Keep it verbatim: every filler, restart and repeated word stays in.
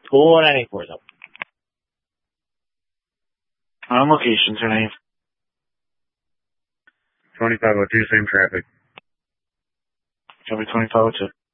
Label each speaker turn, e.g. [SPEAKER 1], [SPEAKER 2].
[SPEAKER 1] four nine eight four is up.
[SPEAKER 2] On location, two nine.
[SPEAKER 3] twenty-five oh two, same traffic.
[SPEAKER 2] Copy twenty-five oh two.